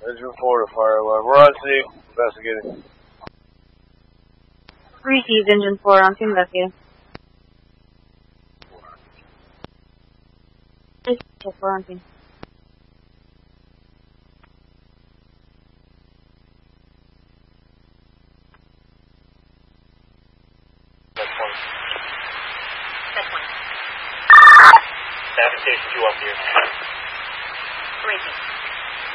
Engine 4 to fire alarm. We're on scene. Investigating. Received, Engine 4 on to investigate. Engine 4 on scene. That's one. Station 2 up here. Racing.